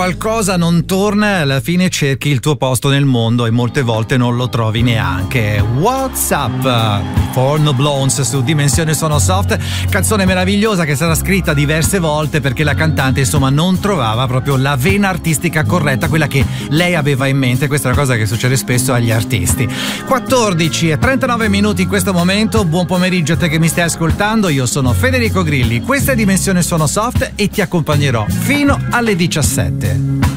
qualcosa non torna, alla fine cerchi il tuo posto nel mondo e molte volte non lo trovi neanche. What's Up? Forno Blondes su Dimensione Sono Soft, canzone meravigliosa che sarà scritta diverse volte perché la cantante insomma non trovava proprio la vena artistica corretta, quella che lei aveva in mente. Questa è una cosa che succede spesso agli artisti. 14:39 in questo momento. Buon pomeriggio a te che mi stai ascoltando, io sono Federico Grilli, questa è Dimensione Sono Soft e ti accompagnerò fino alle 17.